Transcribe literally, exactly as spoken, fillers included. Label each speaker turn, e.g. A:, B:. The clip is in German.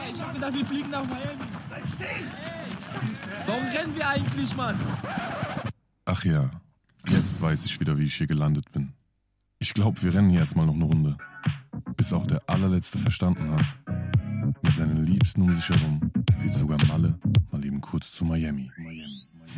A: Ich hab gedacht, wir fliegen nach Miami. Warum rennen wir eigentlich, Mann?
B: Ach ja, jetzt weiß ich wieder, wie ich hier gelandet bin. Ich glaube, wir rennen hier erstmal noch eine Runde. Bis auch der allerletzte verstanden hat. Mit seinen Liebsten um sich herum wird sogar Malle mal eben kurz zu Miami. Miami.